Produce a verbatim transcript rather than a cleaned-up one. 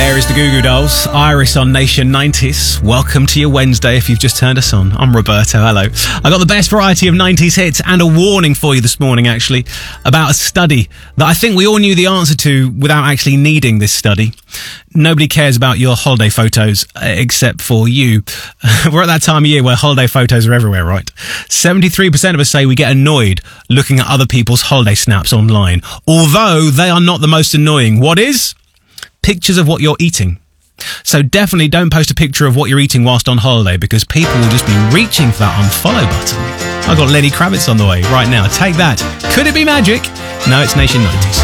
There is the Goo Goo Dolls, Iris on Nation nineties. Welcome to your Wednesday if you've just turned us on. I'm Roberto, hello. I got the best variety of nineties hits and a warning for you this morning, actually, about a study that I think we all knew the answer to without actually needing this study. Nobody cares about your holiday photos uh, except for you. We're at that time of year where holiday photos are everywhere, right? seventy-three percent of us say we get annoyed looking at other people's holiday snaps online, although they are not the most annoying. What is? Pictures of what you're eating. So definitely don't post a picture of what you're eating whilst on holiday, because people will just be reaching for that unfollow button. I've got Lenny Kravitz on the way right now. Take that. Could it be magic? No, it's Nation nineties.